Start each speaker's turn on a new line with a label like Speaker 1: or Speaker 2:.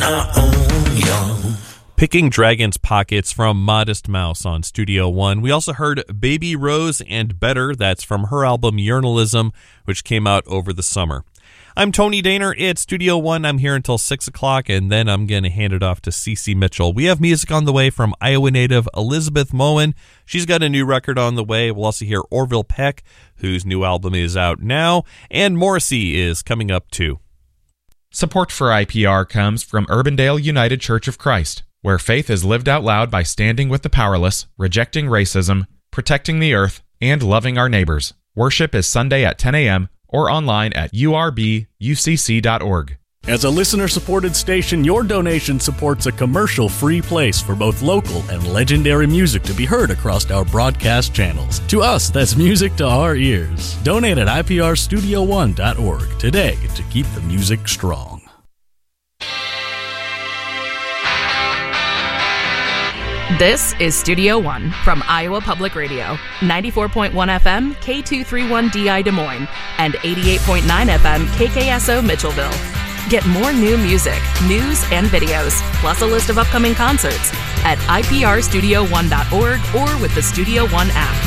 Speaker 1: I own you.
Speaker 2: Picking Dragon's Pockets from Modest Mouse on Studio One. We also heard Baby Rose and Better. That's from her album Journalism, which came out over the summer. I'm Tony Daner. It's Studio One. I'm here until 6 o'clock, and then I'm going to hand it off to Cece Mitchell. We have music on the way from Iowa native Elizabeth Moen. She's got a new record on the way. We'll also hear Orville Peck, whose new album is out now, and Morrissey is coming up too.
Speaker 3: Support for IPR comes from Urbandale United Church of Christ, where faith is lived out loud by standing with the powerless, rejecting racism, protecting the earth, and loving our neighbors. Worship is Sunday at 10 a.m. or online at urbucc.org.
Speaker 4: As a listener-supported station, your donation supports a commercial-free place for both local and legendary music to be heard across our broadcast channels. To us, that's music to our ears. Donate at iprstudio1.org today to keep the music strong.
Speaker 5: This is Studio One from Iowa Public Radio, 94.1 FM, K231DI Des Moines, and 88.9 FM, KKSO Mitchellville. Get more new music, news, and videos, plus a list of upcoming concerts at iprstudio1.org or with the Studio One app.